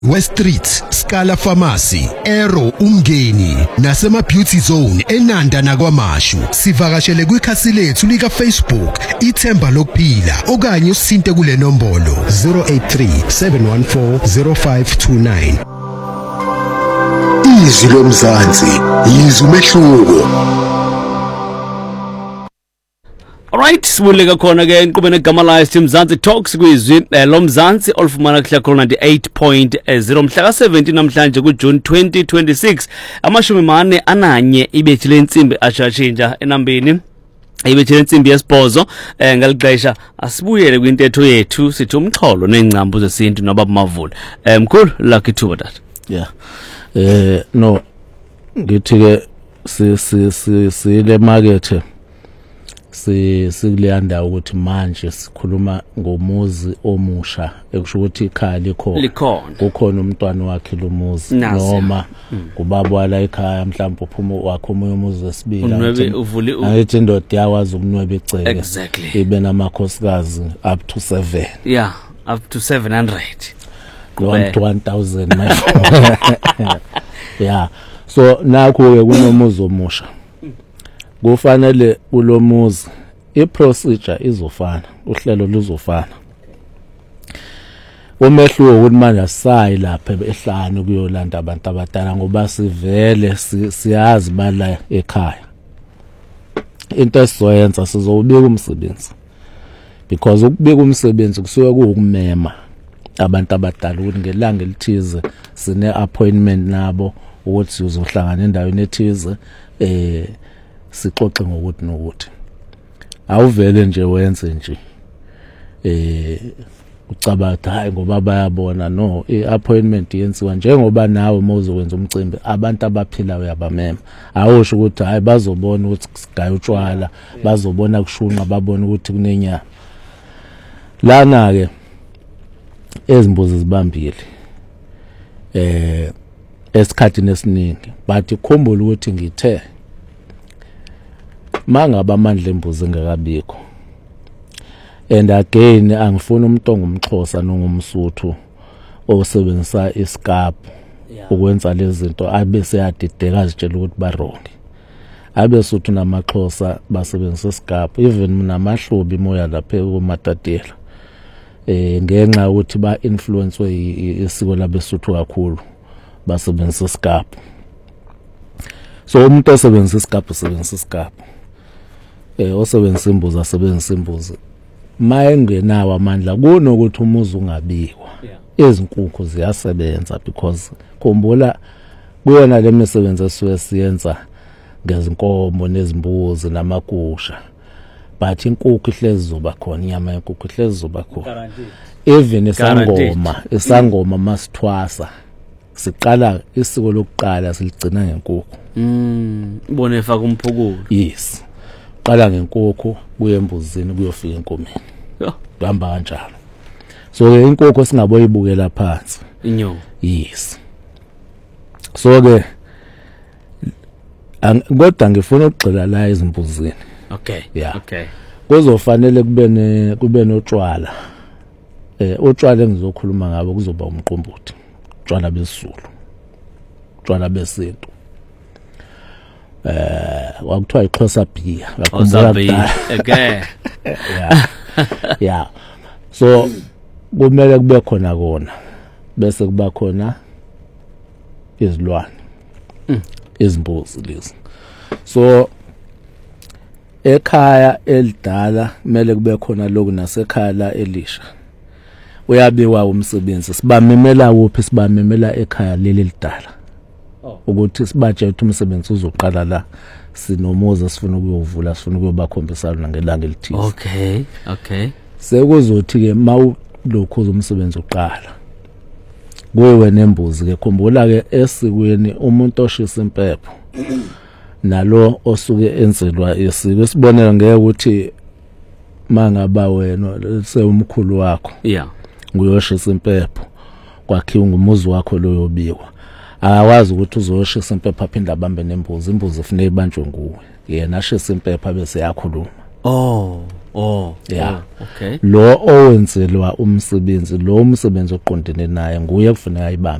West Street, Scala Pharmacy, Aero Umngeni, nasema Beauty Zone eNanda nakwaMashu. Sivakashele kwikhasi lethu lika Facebook Ithemba Lokuphila okanye usinte kule nombolo 0837140529. Izwi lomzansi, izwi umehluko. Alright, sibuleka khona ke enqubeni egama la Mzansi Talks kwizwi lomzansi olufumana kuhla khona 98.0 mhla ka17 namhlanje kuJune 2026 amashumi mane ananye ibethile insimbi ashashinja enambini ibethile insimbi yesibhozo ngalixesha asibuyele kwintetho yethu sithi umxholo nencambu zesintu noba mavula mkhulu lucky to that. Yeah. No ngithi ke sile market sikuleyanda ukuthi manje sikhuluma ngomuzi omusha ekusho ukuthi ikhaya likhona kukhona umntwana wakhe lomuzi noma kubaba wala ekhaya mhlawumbe uphuma wakho umoya umuzi wesibili ayithi indoda yawazi ukunweba iceke ibe namakhosikazi up to 7 yeah up to 700 1000 my yeah so nakho ke kunomuzi omusha kufanele ulomuzi iprocedure izofana uhlelo luzofana umehluko ukuthi manje sayi lapha ehlanu kuyolanda abantu abadala ngoba sivele siyazi bala ekhaya into esizoyenza sizobika umsebenzi because ukubika umsebenzi kusuke kuukumema abantu abadala ukuthi ngelanga elithize sine appointment nabo ukuthi uzohlangana endaweni ethize sixoxe ngokuthi nokuthi awuvele nje wenze nje ucabanga hayi ngoba bayabona no iappointment yenziwa njengoba nawe mawuzokwenza umcimbi abantu abaphila uyabamema awusho ukuthi hayi bazobona ukuthi sigaya utshwala bazobona kushunqa babona ukuthi kunenyama lana ke ezimbuzi zibambile esikhathini esiningi but ikhumbula ukuthi ngithe mangaba amandla embuzi ngakabikho and again angifuni umuntu ongumXhosa nongumSuthu osebenzisa iskapu ukwenza lezi zinto abe seyadideka azitshela ukuthi baronke abeSuthu namaXhosa basebenzisa iskapu even namahlobi moya lapha kumatatela ngenxa ukuthi ba influence isiko labeSuthu kakhulu basebenzisa iskapu so umuntu osebenzisa iskapu usebenzisa iskapu osebenzisa imbuzi asebenzisa imbuzi mayengenawo amandla kunokuthi umuzi ungabikwa izinkukhu ziyasebenza because khumbula kuyona lemisebenzi esuke siyenza ngezinkomo nezimbuzi namagusha but inkukhu ihlezi zoba khona inyama yenkukhu ihlezi zoba khona even isangoma masithwasa siqala isiko lokuqala siligcina ngenkukhu ubone efaka umphukulo yes qala ngenkukhu kuye embuzini kuyofika enkomeni kuhamba kanjalo so ke inkukhu singaboyibukela phansi inyo yes so ke kodwa ngifuna ukugxila la ezimbuzini okay yeah. Okay kuzofanele kube notshwala utshwala engizokhuluma ngabo kuzoba umqombothi utshwala besizulu utshwala besintu wakuthiwa iXhosa beer okay yeah so kumele kube khona bese kuba khona izilwane izimbuzi lezi so ekhaya elidala kumele kube khona lokhu nasekhaya la elisha uyabiwa umsebenzi sibamemela uphi sibamemela ekhaya leli lidala ukuthi sibatshe ukuthi umsebenzi uzoqala la sinomuzi sifuna ukuyovula sifuna ukuyobakhombisana ngelanga elithile okay sekuzothi ke mawulokhu umsebenzi uqala kuwe nembuzi ke khumbula ke esikweni umuntu oshisa impepho nalo osuke enzelwa isiko sibonela ngeke ukuthi mangaba wena sewumkhulu wakho nguyoshisa impepho kwakhiwa ngumuzi wakho loyobikwa akawazi ukuthi uzoshisa impepho aphinda abambe nembuzi imbuzi ufune ibanjwe nguwe yena ashisa impepho bese yakhuluma Yeah. Okay. Lo owenzelwa umsebenzi oqondene naye nguye kufuneka ayibambe.